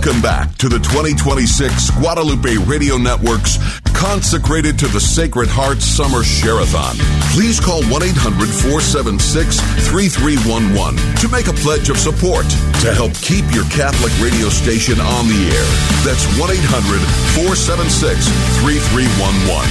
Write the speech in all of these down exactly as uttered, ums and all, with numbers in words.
Welcome back to the twenty twenty-six Guadalupe Radio Network's Consecrated to the Sacred Heart Summer Share-a-thon. Please call one eight hundred four seven six three three one one to make a pledge of support to help keep your Catholic radio station on the air. That's one eight hundred four seven six three three one one.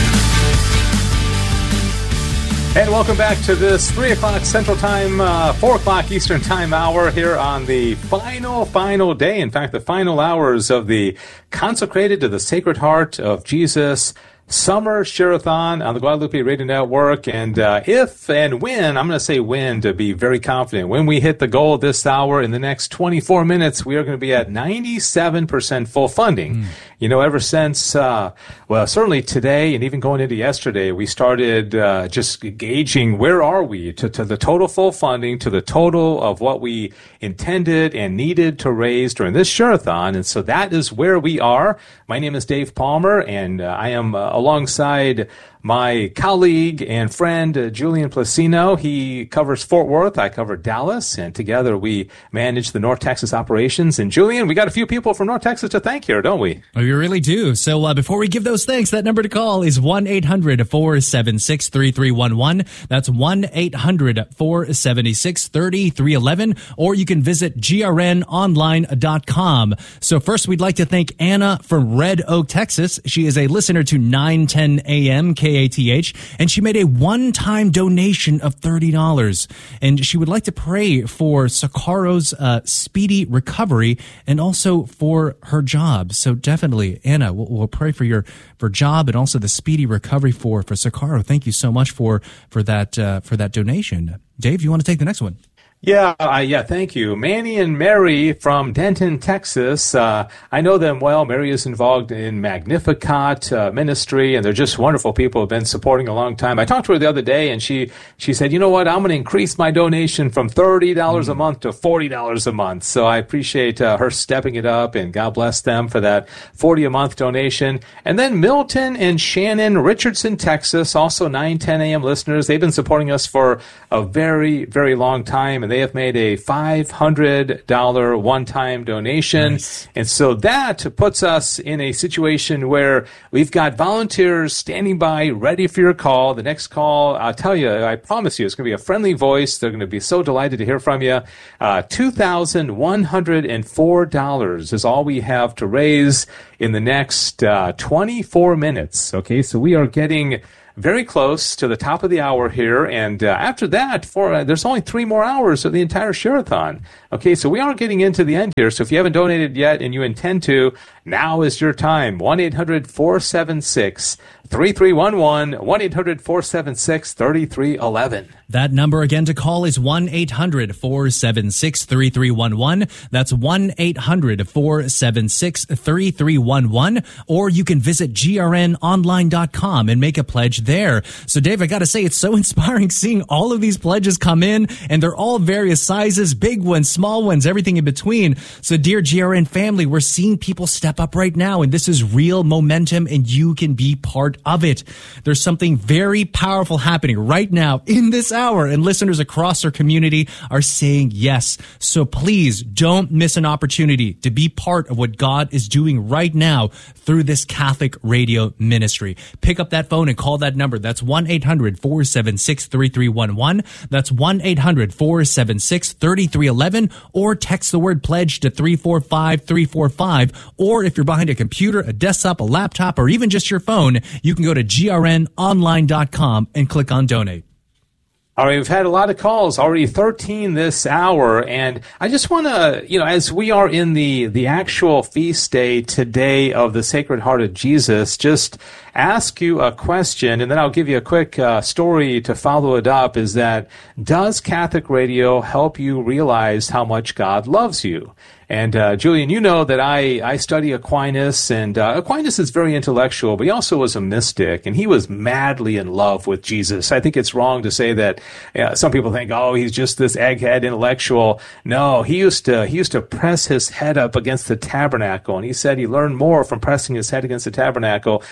And welcome back to this three o'clock Central Time, uh, four o'clock Eastern Time hour here on the final, final day. In fact, the final hours of the Consecrated to the Sacred Heart of Jesus Summer Share-a-thon on the Guadalupe Radio Network. And uh, if and when, I'm going to say when to be very confident, when we hit the goal this hour in the next twenty-four minutes, we are going to be at ninety-seven percent full funding. Mm. You know, ever since, uh, well, certainly today and even going into yesterday, we started uh, just gauging where are we to, to the total full funding, to the total of what we intended and needed to raise during this Share-a-thon. And so that is where we are. My name is Dave Palmer, and uh, I am uh, alongside my colleague and friend, uh, Julian Placino. He covers Fort Worth. I cover Dallas. And together we manage the North Texas operations. And Julian, we got a few people from North Texas to thank here, don't we? Oh, we really do. So uh, before we give those thanks, that number to call is one eight hundred four seven six three three one one. That's one eight hundred four seven six three three one one. Or you can visit G R N online dot com. So first, we'd like to thank Anna from Red Oak, Texas. She is a listener to nine ten A M K A T H, and she made a one-time donation of thirty dollars. And she would like to pray for Sakaro's uh, speedy recovery and also for her job. So definitely, Anna, we'll, we'll pray for your for job and also the speedy recovery for for Sakaro. Thank you so much for for that uh, for that donation. Dave, you want to take the next one? Yeah, uh, yeah, thank you. Manny and Mary from Denton, Texas. Uh, I know them well. Mary is involved in Magnificat uh, ministry, and they're just wonderful people who have been supporting a long time. I talked to her the other day, and she, she said, you know what, I'm going to increase my donation from thirty dollars mm. a month to forty dollars a month. So I appreciate uh, her stepping it up, and God bless them for that forty dollars a month donation. And then Milton and Shannon Richardson, Texas, also nine ten A M listeners. They've been supporting us for a very, very long time, and they have made a five hundred dollars one-time donation. Nice. And so that puts us in a situation where we've got volunteers standing by, ready for your call. The next call, I'll tell you, I promise you, it's going to be a friendly voice. They're going to be so delighted to hear from you. Uh, two thousand one hundred four dollars is all we have to raise in the next uh, twenty-four minutes. Okay, so we are getting very close to the top of the hour here, and uh, after that, for uh, there's only three more hours of the entire Share-a-thon. Okay, so we are getting into the end here, so if you haven't donated yet and you intend to, now is your time. one eight hundred four seven six three three one one, one eight hundred four seven six three three one one. That number again to call is one eight hundred four seven six three three one one. That's one eight hundred four seven six three three one one. Or you can visit G R N online dot com and make a pledge there. So, Dave, I got to say, it's so inspiring seeing all of these pledges come in, and they're all various sizes, big ones, small ones, everything in between. So, dear G R N family, we're seeing people step up right now, and this is real momentum, and you can be part of it. There's something very powerful happening right now in this hour, and listeners across our community are saying yes. So please don't miss an opportunity to be part of what God is doing right now through this Catholic radio ministry. Pick up that phone and call that number. That's one eight hundred four seven six three three one one. That's one eight hundred four seven six three three one one, or text the word pledge to three four five three four five. Or if you're behind a computer, a desktop, a laptop, or even just your phone, you can go to G R N online dot com and click on donate. All right, we've had a lot of calls, already thirteen this hour, and I just want to, you know, as we are in the, the actual feast day today of the Sacred Heart of Jesus, just ask you a question, and then I'll give you a quick uh, story to follow it up, is that, does Catholic radio help you realize how much God loves you? And, uh, Julian, you know that I, I study Aquinas, and uh, Aquinas is very intellectual, but he also was a mystic, and he was madly in love with Jesus. I think it's wrong to say that uh, some people think, oh, he's just this egghead intellectual. No, he used to he used to press his head up against the tabernacle, and he said he learned more from pressing his head against the tabernacle. He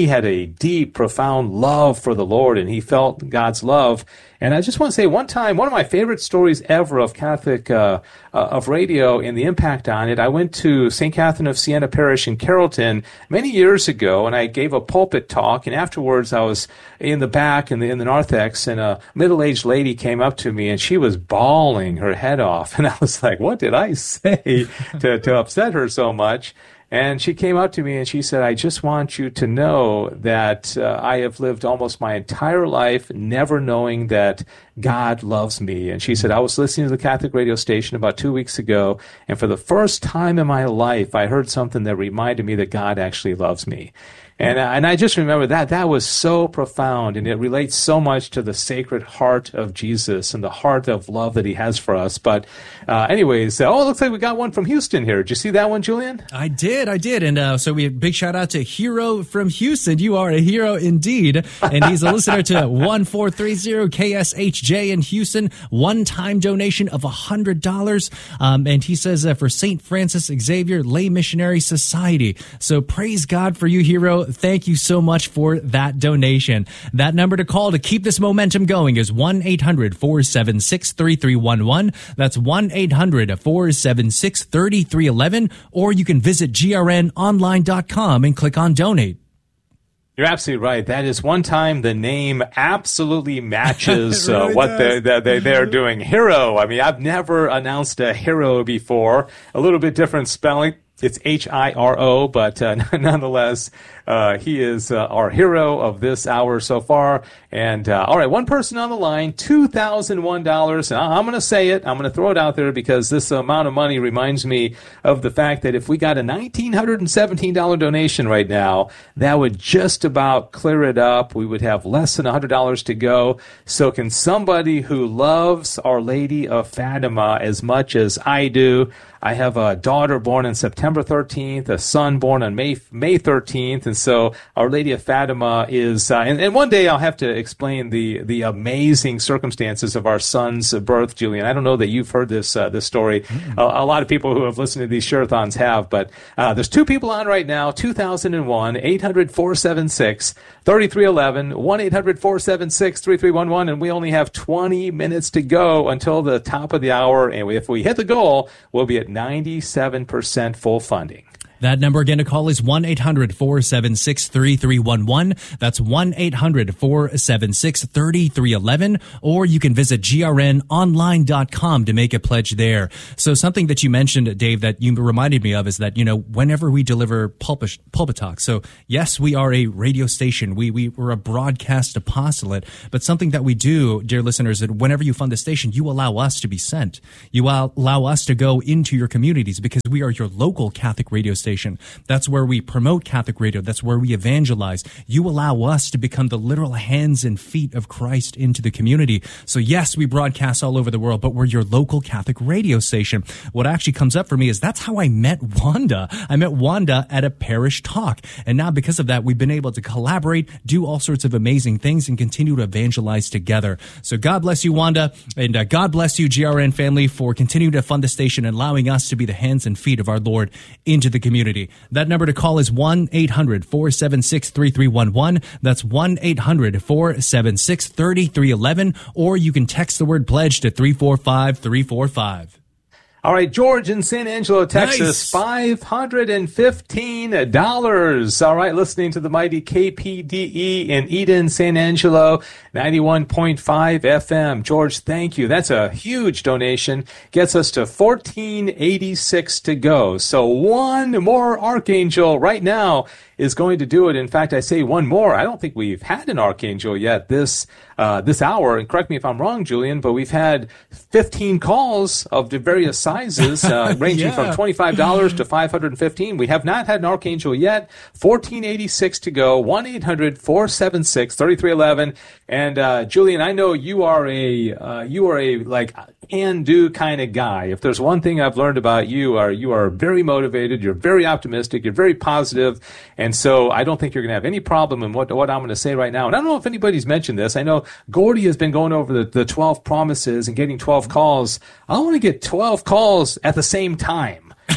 had a deep, profound love for the Lord, and he felt God's love. And I just want to say, one time, one of my favorite stories ever of Catholic, uh, uh, of radio and the impact on it, I went to Saint Catherine of Siena Parish in Carrollton many years ago, and I gave a pulpit talk, and afterwards I was in the back in the, in the narthex, and a middle-aged lady came up to me, and she was bawling her head off, and I was like, what did I say to, to upset her so much? And she came up to me and she said, I just want you to know that uh, I have lived almost my entire life never knowing that God loves me. And she said, I was listening to the Catholic radio station about two weeks ago, and for the first time in my life, I heard something that reminded me that God actually loves me. And, uh, and I just remember that. That was so profound, and it relates so much to the Sacred Heart of Jesus and the heart of love that he has for us. But uh, anyways, uh, oh, it looks like we got one from Houston here. Did you see that one, Julian? I did, I did. And uh, so we have big shout out to Hero from Houston. You are a hero indeed. And he's a listener to one four three zero K S H J in Houston. One-time donation of one hundred dollars. Um, and he says uh, for Saint Francis Xavier Lay Missionary Society. So praise God for you, Hero. Thank you so much for that donation. That number to call to keep this momentum going is one eight hundred four seven six three three one one. That's one eight hundred four seven six three three one one. Or you can visit G R N online dot com and click on donate. You're absolutely right. That is one time the name absolutely matches uh, really what they, they, they're doing. Hero. I mean, I've never announced a hero before. A little bit different spelling. It's H I R O, but uh, nonetheless, uh, he is uh, our hero of this hour so far. And uh, all right, one person on the line, two thousand one dollars. And I'm going to say it. I'm going to throw it out there because this amount of money reminds me of the fact that if we got a one thousand nine hundred seventeen dollars donation right now, that would just about clear it up. We would have less than one hundred dollars to go. So can somebody who loves Our Lady of Fatima as much as I do? I have a daughter born on September thirteenth, a son born on May May thirteenth, and so Our Lady of Fatima is, uh, and, and one day I'll have to explain the the amazing circumstances of our son's birth, Julian. I don't know that you've heard this uh, this story. Mm-hmm. A, a lot of people who have listened to these share-a-thons have, but uh, there's two people on right now, two thousand one, eight hundred four seven six three three one one, one eight hundred four seven six three three one one, and we only have twenty minutes to go until the top of the hour, and if we hit the goal, we'll be at ninety-seven percent full funding. That number again to call is one eight hundred four seven six three three one one. That's one eight hundred four seven six three three one one. Or you can visit G R N online dot com to make a pledge there. So something that you mentioned, Dave, that you reminded me of is that, you know, whenever we deliver pulpit, pulpit talk, so yes, we are a radio station. We, we, we're a broadcast apostolate, but something that we do, dear listeners, that whenever you fund the station, you allow us to be sent. You allow us to go into your communities because we are your local Catholic radio station. That's where we promote Catholic radio. That's where we evangelize. You allow us to become the literal hands and feet of Christ into the community. So yes, we broadcast all over the world, but we're your local Catholic radio station. What actually comes up for me is that's how I met Wanda. I met Wanda at a parish talk. And now because of that, we've been able to collaborate, do all sorts of amazing things, and continue to evangelize together. So God bless you, Wanda. And uh, God bless you, G R N family, for continuing to fund the station and allowing us to be the hands and feet of our Lord into the community. That number to call is one eight hundred four seven six three three one one. That's one eight hundred four seven six three three one one. Or you can text the word pledge to three four five three four five. All right, George in San Angelo, Texas, nice. five hundred fifteen dollars. All right, listening to the mighty K P D E in Eden, San Angelo, ninety-one point five F M. George, thank you. That's a huge donation. Gets us to fourteen eighty-six to go. So one more Archangel right now is going to do it. In fact, I say one more. I don't think we've had an Archangel yet this uh, this hour. And correct me if I'm wrong, Julian, but we've had fifteen calls of the various sizes, uh, ranging yeah. from twenty-five dollars to five hundred fifteen dollars. We have not had an Archangel yet. fourteen eighty-six to go. one eight hundred four seven six three three one one. And uh, Julian, I know you are a uh, you are a like can-do kind of guy. If there's one thing I've learned about you, are you are very motivated. You're very optimistic. You're very positive. And so I don't think you're going to have any problem in what what I'm going to say right now. And I don't know if anybody's mentioned this. I know Gordy has been going over the, the twelve promises and getting twelve calls. I want to get twelve calls at the same time.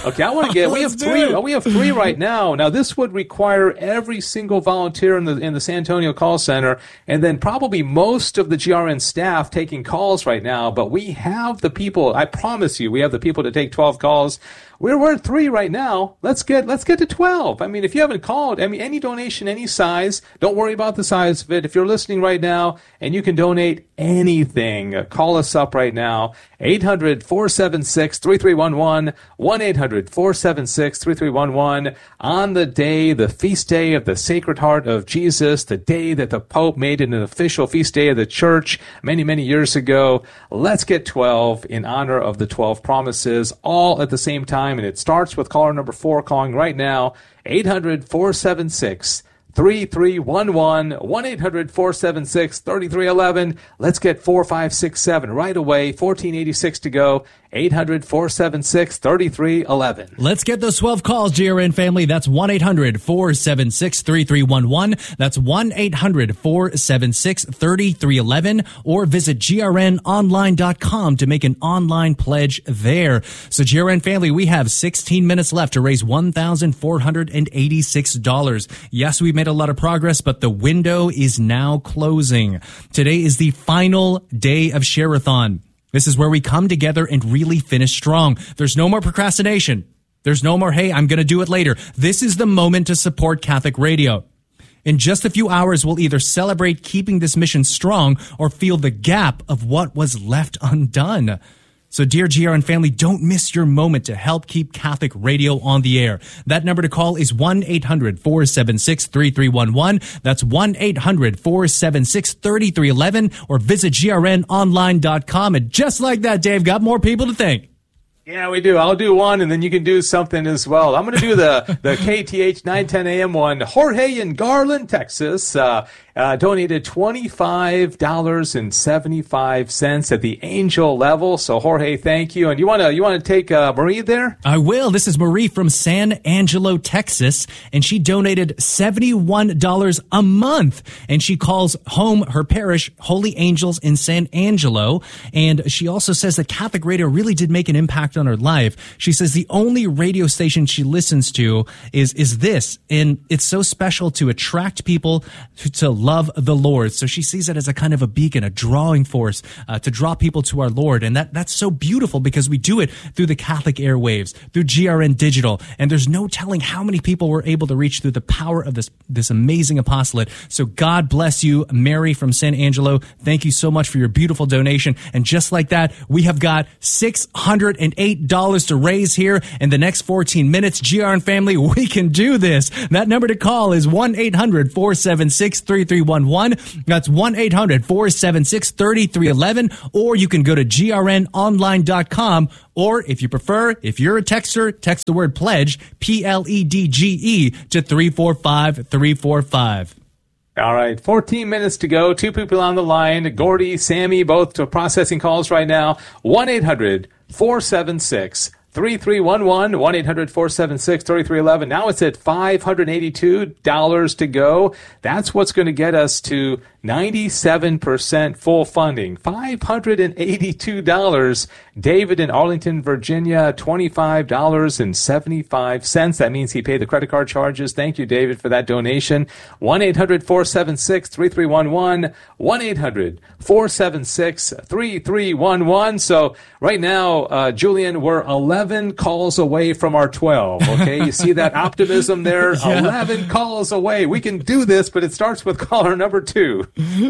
Okay, I want to get. We have three. Oh, we have three right now. Now, this would require every single volunteer in the in the San Antonio call center, and then probably most of the G R N staff taking calls right now. But we have the people. I promise you, we have the people to take twelve calls. We're we're at three right now. Let's get let's get to twelve. I mean, if you haven't called, I mean, any donation, any size, don't worry about the size of it. If you're listening right now and you can donate anything, uh, call us up right now. eight hundred, four seven six, three three one one, one eight hundred, four seven six, three three one one. On the day, the feast day of the Sacred Heart of Jesus, the day that the Pope made it an official feast day of the Church many, many years ago. Let's get twelve in honor of the twelve promises, all at the same time. And it starts with caller number four calling right now, eight hundred, four seven six, three three one one, one eight hundred, four seven six, three three one one. Let's get four five six seven right away. fourteen eighty-six to go. eight hundred, four seven six, three three one one. Let's get those twelve calls, G R N family. That's one eight hundred, four seven six, three three one one. That's one eight hundred, four seven six, three three one one. Or visit G R N online dot com to make an online pledge there. So, G R N family, we have sixteen minutes left to raise one thousand four hundred eighty-six dollars. Yes, we've made a lot of progress, but the window is now closing. Today is the final day of Share-a-thon. This is where we come together and really finish strong. There's no more procrastination. There's no more, hey, I'm going to do it later. This is the moment to support Catholic Radio. In just a few hours, we'll either celebrate keeping this mission strong or feel the gap of what was left undone. So, dear G R N family, don't miss your moment to help keep Catholic Radio on the air. That number to call is one eight hundred, four seven six, three three one one. That's one eight hundred, four seven six, three three one one, or visit G R N online dot com. And just like that, Dave, got more people to thank. Yeah, we do. I'll do one, and then you can do something as well. I'm going to do the, the K T H nine ten A M one. Jorge in Garland, Texas, uh, uh, donated twenty-five dollars and seventy-five cents at the angel level. So, Jorge, thank you. And you want to you want to take uh, Marie there? I will. This is Marie from San Angelo, Texas, and she donated seventy-one dollars a month. And she calls home her parish, Holy Angels in San Angelo. And she also says that Catholic Radio really did make an impact on her life. She says the only radio station she listens to is is this, and it's so special to attract people to, to love the Lord. So she sees it as a kind of a beacon, a drawing force uh, to draw people to our Lord, and that that's so beautiful because we do it through the Catholic airwaves, through G R N Digital, and there's no telling how many people we're able to reach through the power of this this amazing apostolate. So God bless you, Mary from San Angelo. Thank you so much for your beautiful donation. And just like that, we have got six hundred eight dollars to raise here in the next fourteen minutes. G R N family, we can do this. That number to call is one eight hundred, four seven six, three three one one. That's one eight hundred, four seven six, three three one one. Or you can go to G R N online dot com. Or if you prefer, if you're a texter, text the word pledge, P L E D G E, to three four five three four five. All right, fourteen minutes to go. Two people on the line. Gordy, Sammy, both processing calls right now. one eight hundred, four seven six, three three one one, one eight hundred, four seven six, three three one one. Now it's at five hundred eighty-two dollars to go. That's what's going to get us to ninety-seven percent full funding. five hundred eighty-two dollars. David in Arlington, Virginia, twenty-five dollars and seventy-five cents. That means he paid the credit card charges. Thank you, David, for that donation. one eight hundred, four seven six, three three one one. one eight hundred, four seven six, three three one one. So right now, uh, Julian, we're eleven calls away from our twelve. Okay, you see that optimism there? Yeah. eleven calls away. We can do this, but it starts with caller number two.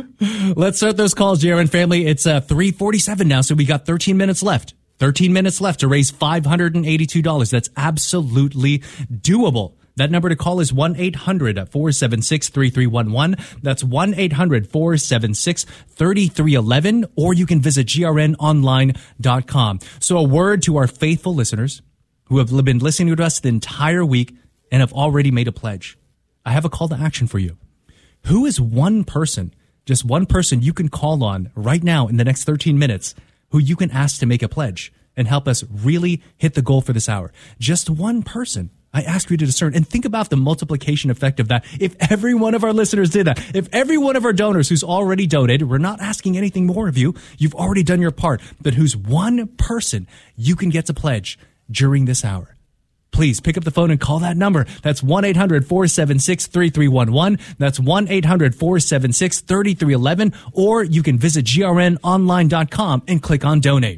Let's start those calls, G R N family. It's uh, three forty-seven now, so we got thirteen minutes left. thirteen minutes left to raise five hundred eighty-two dollars. That's absolutely doable. That number to call is one eight hundred, four seven six, three three one one. That's one eight hundred, four seven six, three three one one. Or you can visit G R N online dot com. So a word to our faithful listeners who have been listening to us the entire week and have already made a pledge. I have a call to action for you. Who is one person, just one person you can call on right now in the next thirteen minutes who you can ask to make a pledge and help us really hit the goal for this hour? Just one person. I ask you to discern and think about the multiplication effect of that. If every one of our listeners did that, if every one of our donors who's already donated, we're not asking anything more of you. You've already done your part. But who's one person you can get to pledge during this hour? please pick up the phone and call that number. That's one eight hundred four seven six three three one one. That's one eight hundred four seven six three three one one. Or you can visit G R N online dot com and click on donate.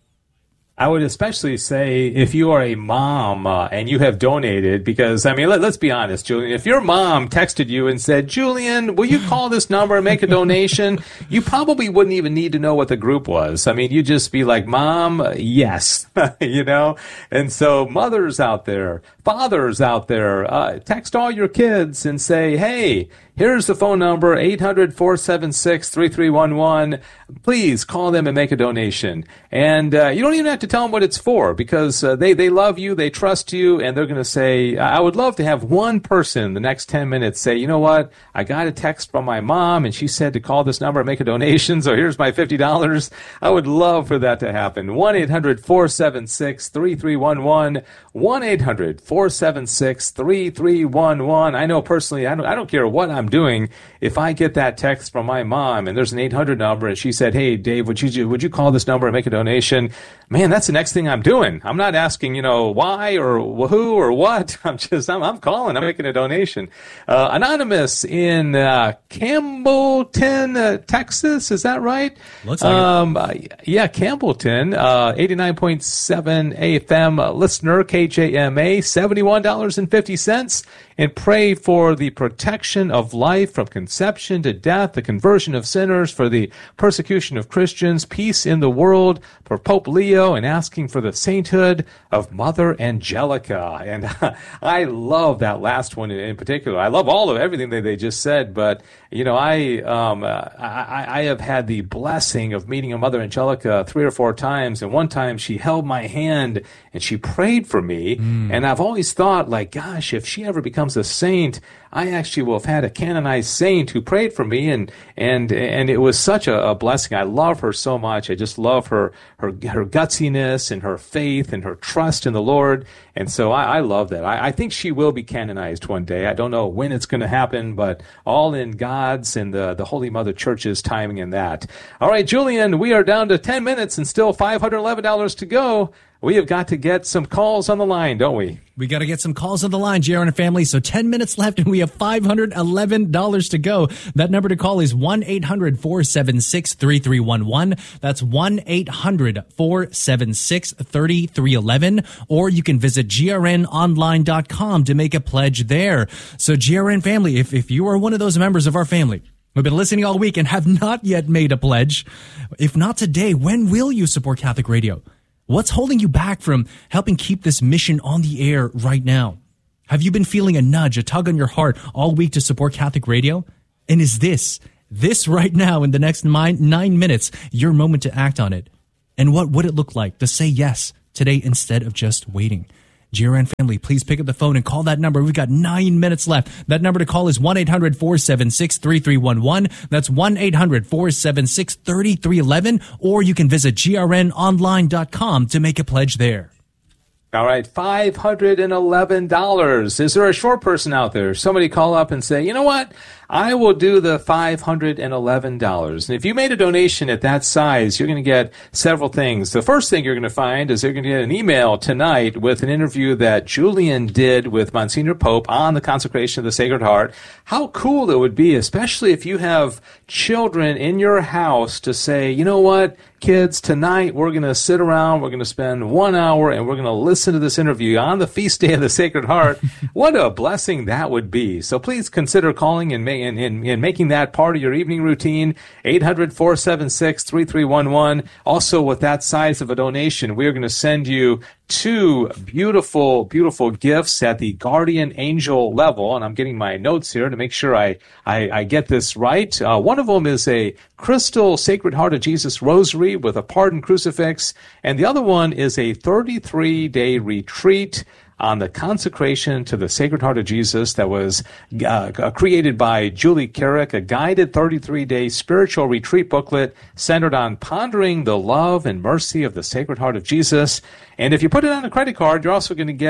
I would especially say if you are a mom uh, and you have donated, because, I mean, let, let's be honest, Julian, if your mom texted you and said, Julian, will you call this number and make a donation? You probably wouldn't even need to know what the group was. I mean, you'd just be like, Mom, yes, you know? And so mothers out there, fathers out there, uh, text all your kids and say, hey, here's the phone number, eight hundred four seven six three three one one. Please call them and make a donation. And uh, you don't even have to tell them what it's for, because uh, they, they love you, they trust you, and they're going to say, I would love to have one person the next ten minutes say, you know what, I got a text from my mom, and she said to call this number and make a donation, so here's my fifty dollars. I would love for that to happen. one eight hundred four seven six three three one one. one eight hundred four seven six three three one one. I know personally, I don't, I don't care what I'm doing. If I get that text from my mom and there's an eight hundred number and she said, hey, Dave, would you would you call this number and make a donation? Man, that's the next thing I'm doing. I'm not asking, you know, why or who or what. I'm just, I'm, I'm calling. I'm making a donation. Uh, Anonymous in uh, Campbellton, uh, Texas. Is that right? Looks like um, it. Uh, yeah, Campbellton, uh, eighty-nine point seven A F M uh, listener, K J M A, seventy-one dollars and fifty cents. And pray for the protection of life from conception to death, the conversion of sinners, for the persecution of Christians, peace in the world, for Pope Leo, and asking for the sainthood of Mother Angelica. And uh, I love that last one in, in particular. I love all of everything that they just said, but you know, I, um, uh, I I have had the blessing of meeting a Mother Angelica three or four times, and one time she held my hand and she prayed for me, mm. and I've always thought, like, gosh, if she ever becomes a saint, I actually will have had a canonized saint who prayed for me, and and and it was such a, a blessing. I love her so much. I just love her her her gutsiness and her faith and her trust in the Lord, and so I, I love that. I, I think she will be canonized one day. I don't know when it's going to happen, but all in God's and the the Holy Mother Church's timing in that. All right, Julian, we are down to ten minutes and still five hundred eleven dollars to go. We have got to get some calls on the line, don't we? We got to get some calls on the line, J R N family. So ten minutes left, and we have five hundred eleven dollars to go. That number to call is one eight hundred four seven six three three one one. That's one eight hundred four seven six three three one one. Or you can visit G R N online dot com to make a pledge there. So J R N family, if, if you are one of those members of our family who've been listening all week and have not yet made a pledge, if not today, when will you support Catholic Radio? What's holding you back from helping keep this mission on the air right now? Have you been feeling a nudge, a tug on your heart all week to support Catholic Radio? And is this, this right now in the next nine, nine minutes, your moment to act on it? And what would it look like to say yes today instead of just waiting? G R N family, please pick up the phone and call that number. We've got nine minutes left. That number to call is one eight hundred four seven six three three one one. That's one eight hundred four seven six three three one one. Or you can visit G R N online dot com to make a pledge there. All right, five hundred eleven dollars. Is there a short person out there? Somebody call up and say, you know what? I will do the five hundred eleven dollars. And if you made a donation at that size, you're going to get several things. The first thing you're going to find is you're going to get an email tonight with an interview that Julian did with Monsignor Pope on the consecration of the Sacred Heart. How cool it would be, especially if you have children in your house, to say, you know what, kids, tonight we're going to sit around, we're going to spend one hour, and we're going to listen to this interview on the feast day of the Sacred Heart. What a blessing that would be. So please consider calling and making In, in, in making that part of your evening routine. Eight hundred four seven six three three one one. Also, with that size of a donation, we are going to send you two beautiful, beautiful gifts at the guardian angel level. And I'm getting my notes here to make sure I, I, I get this right. Uh, one of them is a crystal Sacred Heart of Jesus rosary with a pardon crucifix. And the other one is a thirty-three day retreat on the consecration to the Sacred Heart of Jesus that was uh, created by Julie Carrick, a guided thirty-three day spiritual retreat booklet centered on pondering the love and mercy of the Sacred Heart of Jesus. And if you put it on a credit card, you're also going to get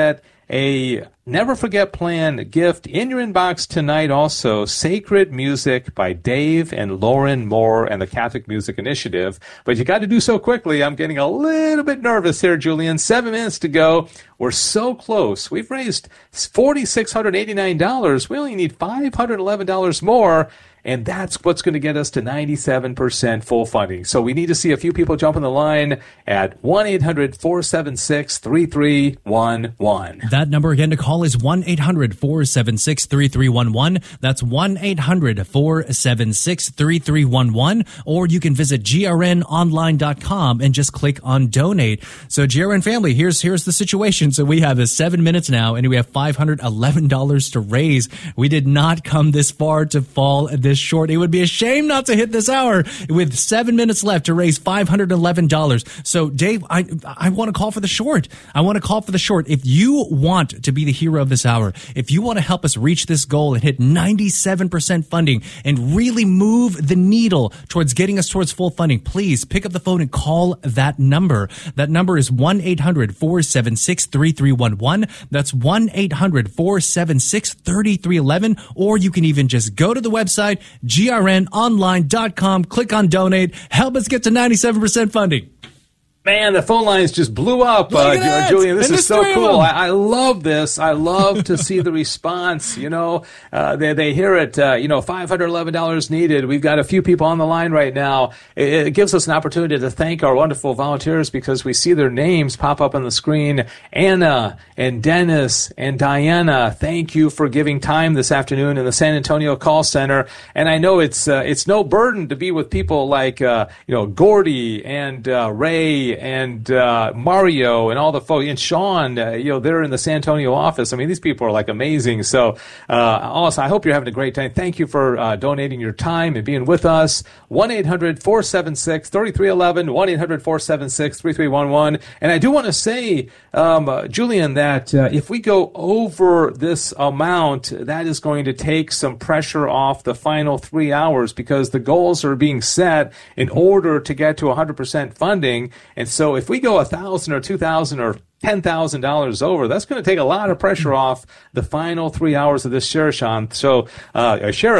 a Never Forget Plan gift in your inbox tonight also, Sacred Music by Dave and Lauren Moore and the Catholic Music Initiative. But you got to do so quickly. I'm getting a little bit nervous here, Julian. Seven minutes to go. We're so close. We've raised four thousand six hundred eighty-nine dollars. We only need five hundred eleven dollars more. And that's what's going to get us to ninety-seven percent full funding. So we need to see a few people jump on the line at one eight hundred four seven six three three one one. That number again to call is one eight hundred four seven six three three one one. That's one eight hundred four seven six three three one one. Or you can visit G R N online dot com and just click on donate. So G R N family, here's here's the situation. So we have seven minutes now and we have five hundred eleven dollars to raise. We did not come this far to fall this short. It would be a shame not to hit this hour with seven minutes left to raise five hundred eleven dollars. So Dave, I I want to call for the short. I want to call for the short. If you want to be the hero of this hour, if you want to help us reach this goal and hit ninety-seven percent funding and really move the needle towards getting us towards full funding, please pick up the phone and call that number. That number is one eight hundred four seven six three three one one. That's one eight hundred four seven six three three one one. Or you can even just go to the website, G R N online dot com, click on donate, help us get to ninety-seven percent funding. Man, the phone lines just blew up, uh, Julian. This and is so cool. I, I love this. I love to see the response. You know, uh, they they hear it. Uh, you know, five hundred eleven dollars needed. We've got a few people on the line right now. It, it gives us an opportunity to thank our wonderful volunteers because we see their names pop up on the screen. Anna and Dennis and Diana, thank you for giving time this afternoon in the San Antonio Call Center. And I know it's uh, it's no burden to be with people like uh, you know Gordy and uh, Ray and uh, Mario and all the folks, and Sean, uh, you know, they're in the San Antonio office. I mean, these people are like amazing. So, uh, also, I hope you're having a great time. Thank you for uh, donating your time and being with us. one eight hundred four seven six three three one one, one eight hundred four seven six three three one one. And I do want to say, um, uh, Julian, that uh, if we go over this amount, that is going to take some pressure off the final three hours because the goals are being set in order to get to one hundred percent funding. And so if we go one thousand dollars or two thousand dollars or ten thousand dollars over, that's going to take a lot of pressure off the final three hours of this Sherathon. So, uh,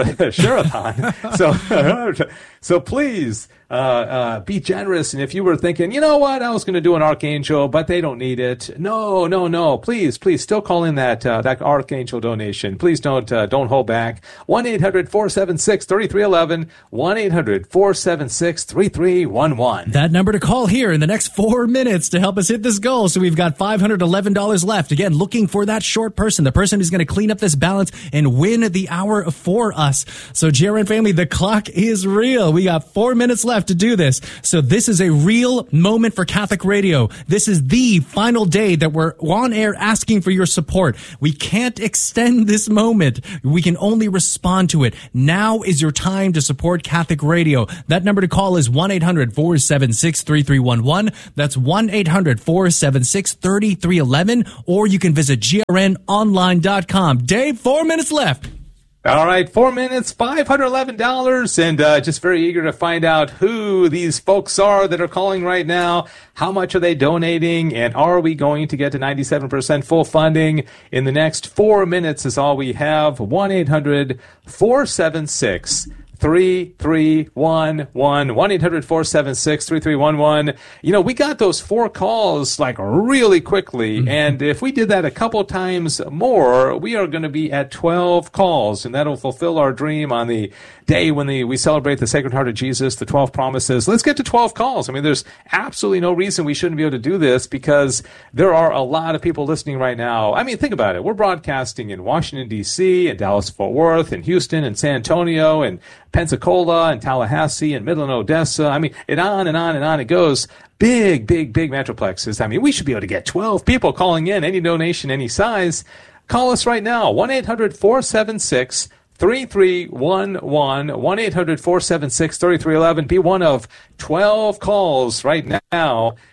Sherathon. so, so please, uh, uh, be generous. And if you were thinking, you know what, I was going to do an Archangel, but they don't need it. No, no, no. Please, please still call in that, uh, that Archangel donation. Please don't, uh, don't hold back. one eight hundred four seven six three three one one, one eight hundred four seven six three three one one. That number to call here in the next four minutes to help us hit this goal. So we've got five hundred eleven dollars left. Again, looking for that short person, the person who's going to clean up this balance and win the hour for us. So G R N family, the clock is real. We got four minutes left to do this. So this is a real moment for Catholic Radio. This is the final day that we're on air asking for your support. We can't extend this moment. We can only respond to it. Now is your time to support Catholic Radio. That number to call is one eight hundred four seven six three three one one. That's one eight hundred four seven six three three one one. Or you can visit G R N online dot com. Dave, four minutes left. All right, four minutes, five hundred eleven dollars, and uh, just very eager to find out who these folks are that are calling right now. How much are they donating, and are we going to get to ninety-seven percent full funding in the next four minutes is all we have. one eight hundred four seven six three three one one, one eight hundred four seven six three three one one. You know, we got those four calls like really quickly, mm-hmm. and if we did that a couple times more, we are going to be at twelve calls, and that'll fulfill our dream on the day when the, we celebrate the Sacred Heart of Jesus, the twelve promises. Let's get to twelve calls. I mean, there's absolutely no reason we shouldn't be able to do this because there are a lot of people listening right now. I mean, think about it. We're broadcasting in Washington, D C, and Dallas-Fort Worth, and Houston, and San Antonio, and Pensacola, and Tallahassee, and Midland, Odessa. I mean, and on and on and on it goes. Big, big, big metroplexes. I mean, we should be able to get twelve people calling in, any donation, any size. Call us right now, one eight hundred four seven six three three one one, one eight hundred four seven six three three one one. Be one of twelve calls right now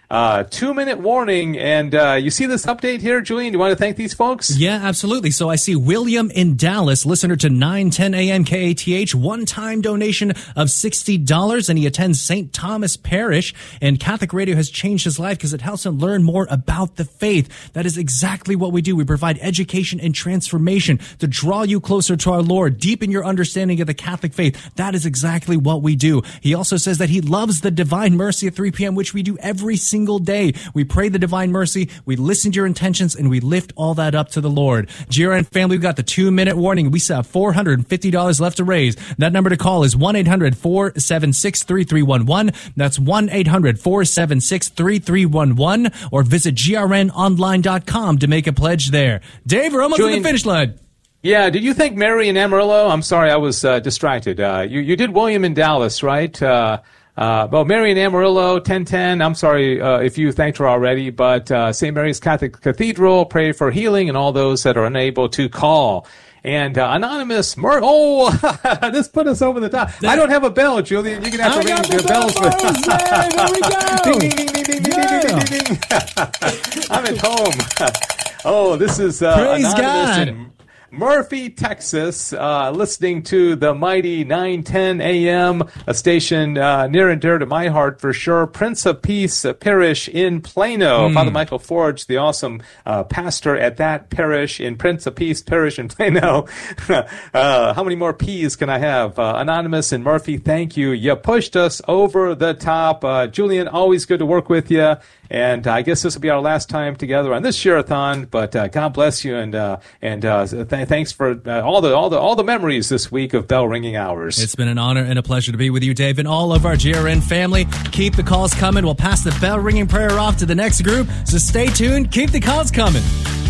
Uh, two-minute warning, and uh, you see this update here, Julian? Do you want to thank these folks? Yeah, absolutely. So I see William in Dallas, listener to nine ten A M K A T H, one-time donation of sixty dollars, and he attends Saint Thomas Parish, and Catholic Radio has changed his life because it helps him learn more about the faith. That is exactly what we do. We provide education and transformation to draw you closer to our Lord, deepen your understanding of the Catholic faith. That is exactly what we do. He also says that he loves the Divine Mercy at three p.m., which we do every single day. We pray the Divine Mercy, we listen to your intentions, and we lift all that up to the Lord. G R N family, we've got the two-minute warning. We still have four hundred fifty dollars left to raise. That number to call is one eight hundred four seven six three three one one. That's one eight hundred four seven six three three one one, or visit G R N online dot com to make a pledge there. Dave, we're almost Julian, at the finish line. Yeah, did you think Mary in Amarillo? I'm sorry, I was uh, distracted. Uh, you, you did William in Dallas, right? Uh, Uh, well, Mary in Amarillo, ten ten, I'm sorry uh, if you thanked her already, but uh, Saint Mary's Catholic Cathedral, pray for healing and all those that are unable to call. And uh, Anonymous, Mur- oh, this put us over the top. I don't have a bell, Julian. You're going to have to ring the bells. There we go. Ding, ding, ding, ding, ding, yeah. ding, ding, ding, ding. I'm at home. Oh, this is uh, Praise Anonymous God. in Murphy, Texas, uh, listening to the mighty nine ten A M, a station uh, near and dear to my heart for sure. Prince of Peace uh, Parish in Plano. Mm. Father Michael Forge, the awesome uh, pastor at that parish in Prince of Peace Parish in Plano. uh, how many more P's can I have? Uh, Anonymous and Murphy, thank you. You pushed us over the top. Uh, Julian, always good to work with you. And uh, I guess this will be our last time together on this Share-a-thon. But uh, God bless you, and uh, and uh, th- thanks for uh, all the all the all the memories this week of bell ringing hours. It's been an honor and a pleasure to be with you, Dave, and all of our G R N family. Keep the calls coming. We'll pass the bell ringing prayer off to the next group. So stay tuned. Keep the calls coming.